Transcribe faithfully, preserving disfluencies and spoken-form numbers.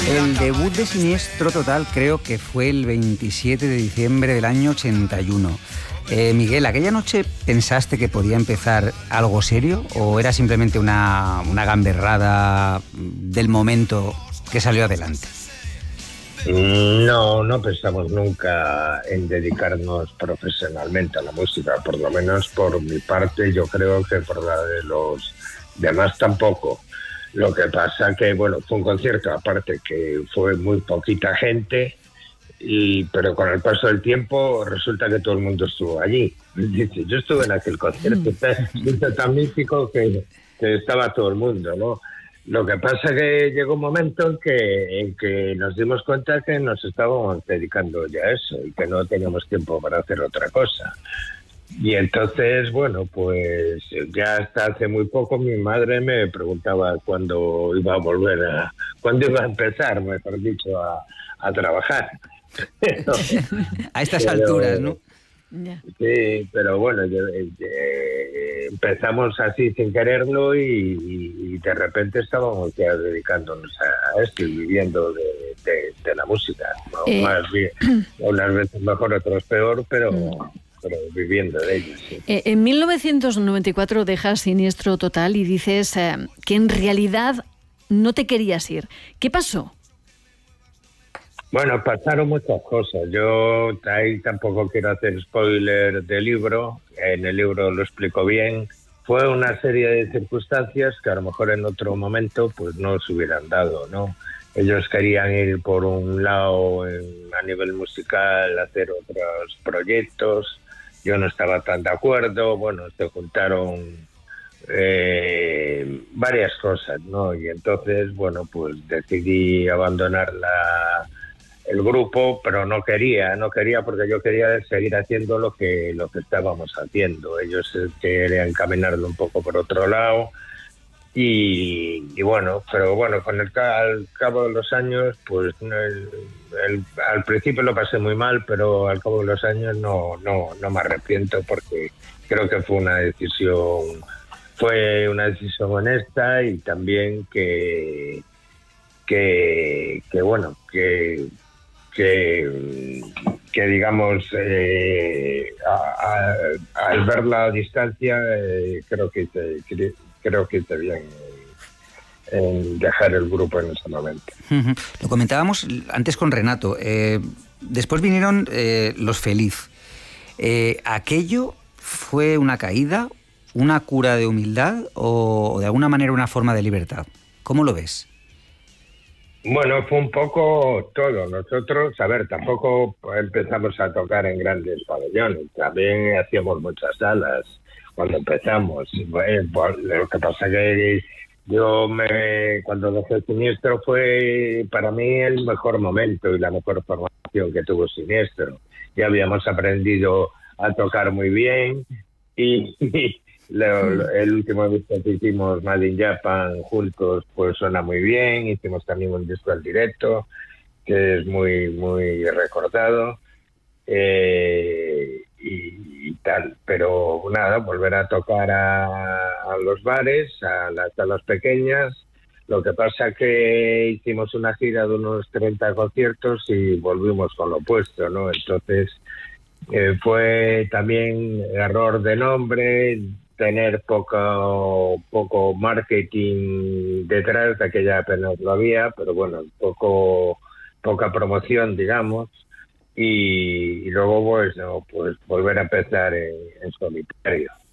El debut de Siniestro Total creo que fue el veintisiete de diciembre del año ochenta y uno. Eh, Miguel, ¿aquella noche pensaste que podía empezar algo serio o era simplemente una, una gamberrada del momento que salió adelante? No, no pensamos nunca en dedicarnos profesionalmente a la música, por lo menos por mi parte, yo creo que por la de los demás tampoco. Lo que pasa que, bueno, fue un concierto, aparte que fue muy poquita gente, y pero con el paso del tiempo resulta que todo el mundo estuvo allí. Yo estuve en aquel concierto, tan, tan místico que, que estaba todo el mundo, ¿no? Lo que pasa que llegó un momento en que, en que nos dimos cuenta que nos estábamos dedicando ya a eso y que no teníamos tiempo para hacer otra cosa. Y entonces, bueno, pues ya hasta hace muy poco mi madre me preguntaba cuándo iba a volver a, cuándo iba a empezar, mejor dicho, a, a trabajar. Pero, a estas pero, alturas, ¿no? Sí, pero bueno, yo, eh, empezamos así sin quererlo y, y de repente estábamos ya dedicándonos a, a esto y viviendo de, de, de la música. ¿No? Eh. Más bien, unas veces mejor, otras peor, pero, mm. pero viviendo de ello. Sí. Eh, en mil novecientos noventa y cuatro dejas Siniestro Total y dices eh, que en realidad no te querías ir. ¿Qué pasó? Bueno, pasaron muchas cosas. Yo ahí tampoco quiero hacer spoiler del libro. En el libro lo explico bien. Fue una serie de circunstancias que a lo mejor en otro momento pues no se hubieran dado, ¿no? Ellos querían ir por un lado en, a nivel musical, hacer otros proyectos. Yo no estaba tan de acuerdo. Bueno, se juntaron eh, varias cosas, ¿no? Y entonces, bueno, pues decidí abandonar la... el grupo, pero no quería, no quería porque yo quería seguir haciendo lo que lo que estábamos haciendo. Ellos querían caminarlo un poco por otro lado y, y bueno, pero bueno, con el al cabo de los años, pues el, el, al principio lo pasé muy mal, pero al cabo de los años no no no me arrepiento porque creo que fue una decisión fue una decisión honesta y también que que que bueno que Que, que digamos eh, a, a, al ver la distancia eh, creo que te, creo que te bien en dejar el grupo en ese momento. Uh-huh. Lo comentábamos antes con Renato. Eh, después vinieron eh, Los Feliz. Eh, ¿Aquello fue una caída, una cura de humildad o de alguna manera una forma de libertad? ¿Cómo lo ves? Bueno, fue un poco todo. Nosotros, a ver, tampoco empezamos a tocar en grandes pabellones. También hacíamos muchas salas cuando empezamos. Bueno, lo que pasa que yo me, cuando dejé Siniestro fue para mí el mejor momento y la mejor formación que tuvo Siniestro. Ya habíamos aprendido a tocar muy bien y... y Lo, lo, el último disco que hicimos, Made in Japan, juntos, pues suena muy bien. Hicimos también un disco al directo, que es muy muy recordado. Eh, y, y tal. Pero nada, volver a tocar a, a los bares, a las salas pequeñas. Lo que pasa que hicimos una gira de unos treinta conciertos y volvimos con lo opuesto, ¿no? Entonces eh, fue también error de nombre, tener poco poco marketing detrás, de aquella apenas lo había, pero bueno, poco poca promoción, digamos, y, y luego pues, no, pues volver a empezar en, en solitario.